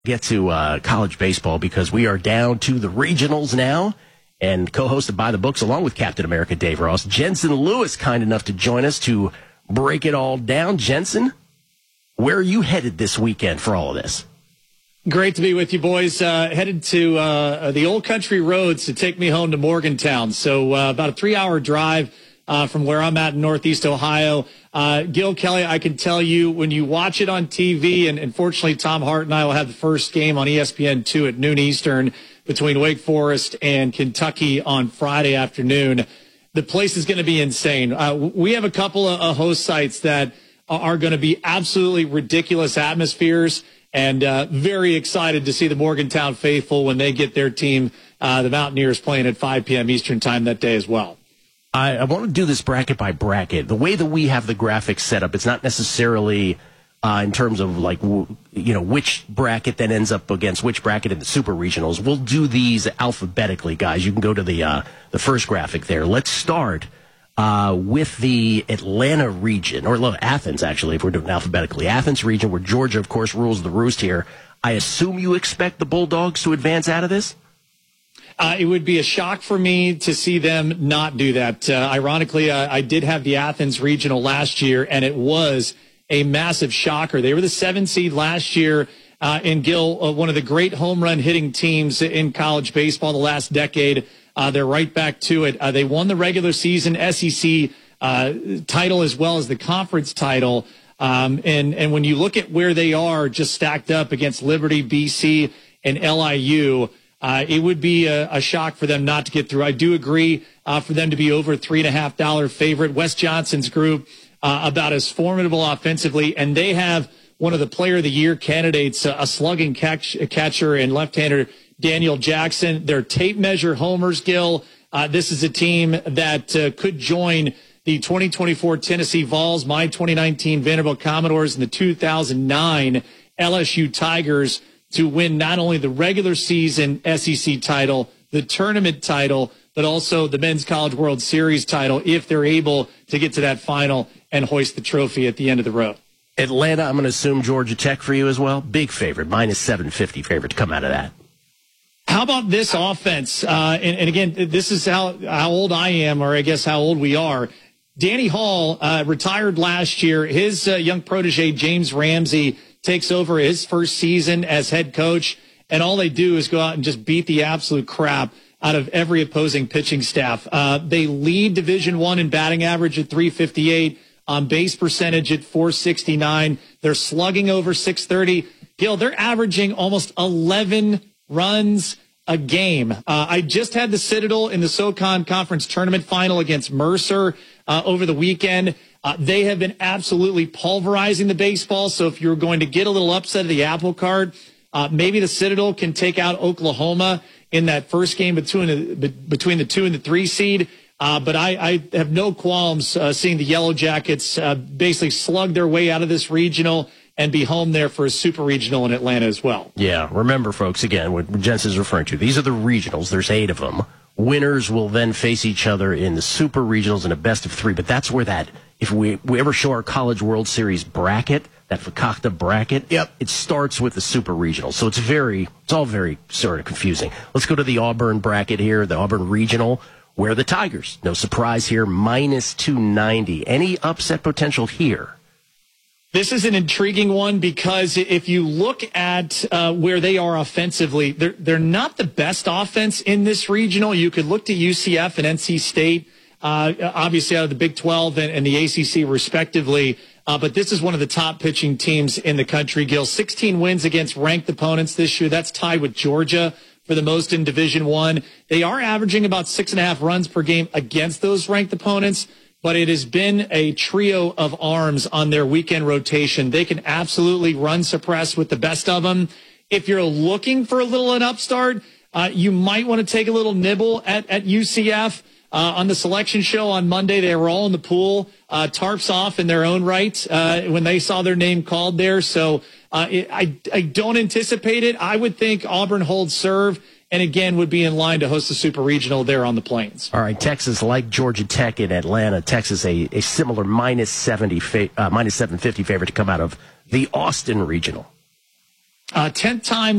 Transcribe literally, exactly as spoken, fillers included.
Get to uh, college baseball because we are down to the regionals now, and co-hosted by the books along with Captain America Dave Ross. Jensen Lewis, kind enough to join us to break it all down. Jensen, where are you headed this weekend for all of this? Great to be with you, boys. Uh, headed to uh, the old country roads to take me home to Morgantown. So uh, about a three-hour drive uh, from where I'm at in Northeast Ohio. Uh, Gil Kelly, I can tell you when you watch it on T V, and unfortunately Tom Hart and I will have the first game on E S P N two at noon Eastern between Wake Forest and Kentucky on Friday afternoon. The place is going to be insane. Uh, we have a couple of uh, host sites that are going to be absolutely ridiculous atmospheres, and uh, very excited to see the Morgantown faithful when they get their team, uh, the Mountaineers, playing at five p.m. Eastern time that day as well. I, I want to do this bracket by bracket. The way that we have the graphics set up, it's not necessarily uh, in terms of like, w- you know, which bracket then ends up against which bracket in the super regionals. We'll do these alphabetically, guys. You can go to the uh, the first graphic there. Let's start uh, with the Atlanta region, or well, Athens, actually, if we're doing alphabetically. Athens region, where Georgia, of course, rules the roost here. I assume you expect the Bulldogs to advance out of this? Uh, it would be a shock for me to see them not do that. Uh, ironically, uh, I did have the Athens regional last year, and it was a massive shocker. They were the seven seed last year, uh, and Gil, uh, one of the great home run hitting teams in college baseball the last decade. Uh, they're right back to it. Uh, they won the regular season S E C uh, title as well as the conference title. Um, and, and when you look at where they are just stacked up against Liberty, B C, and L I U, Uh, it would be a, a shock for them not to get through. I do agree uh, for them to be over three and a half dollar favorite. Wes Johnson's group uh, about as formidable offensively, and they have one of the Player of the Year candidates, uh, a slugging catch, catcher and left-hander Daniel Jackson. Their tape measure homers, Gil. Uh, this is a team that uh, could join the twenty twenty-four Tennessee Vols, my twenty nineteen Vanderbilt Commodores, and the two thousand nine L S U Tigers, to win not only the regular season S E C title, the tournament title, but also the Men's College World Series title if they're able to get to that final and hoist the trophy at the end of the road. Atlanta, I'm going to assume Georgia Tech for you as well. Big favorite, minus seven fifty favorite to come out of that. How about this offense? Uh, and, and again, this is how, how old I am, or I guess how old we are. Danny Hall uh, retired last year. His uh, young protege, James Ramsey, takes over his first season as head coach, and all they do is go out and just beat the absolute crap out of every opposing pitching staff. Uh, they lead Division One in batting average at three fifty-eight, on base percentage at four sixty-nine. They're slugging over six thirty. Gil, they're averaging almost eleven runs a game. Uh, I just had the Citadel in the SoCon Conference Tournament Final against Mercer uh, over the weekend. Uh, they have been absolutely pulverizing the baseball. So if you're going to get a little upset of the apple cart, uh, maybe the Citadel can take out Oklahoma in that first game between the, between the two and the three seed. Uh, but I, I have no qualms uh, seeing the Yellow Jackets uh, basically slug their way out of this regional and be home there for a super regional in Atlanta as well. Yeah, remember, folks, again, what Jensen's referring to, these are the regionals. There's eight of them. Winners will then face each other in the super regionals in a best of three. But that's where that, if we, we ever show our College World Series bracket, that Fakakta bracket, yep, it starts with the super regional. So it's very, it's all very sort of confusing. Let's go to the Auburn bracket here, the Auburn regional, where the Tigers, no surprise here, minus two ninety. Any upset potential here? This is an intriguing one because if you look at uh, where they are offensively, they're, they're not the best offense in this regional. You could look to U C F and N C State, uh, obviously out of the Big twelve and, and the A C C respectively. Uh, but this is one of the top pitching teams in the country, Gil. sixteen wins against ranked opponents this year. That's tied with Georgia for the most in Division One. They are averaging about six and a half runs per game against those ranked opponents. But it has been a trio of arms on their weekend rotation. They can absolutely run suppress with the best of them. If you're looking for a little an upstart, uh, you might want to take a little nibble at, at U C F. Uh, on the selection show on Monday, they were all in the pool, uh, tarps off in their own right uh, when they saw their name called there. So uh, it, I, I don't anticipate it. I would think Auburn holds serve, and again would be in line to host the Super Regional there on the Plains. All right, Texas, like Georgia Tech in Atlanta, Texas a, a similar minus seventy, uh, minus seven fifty favorite to come out of the Austin Regional. Uh, tenth time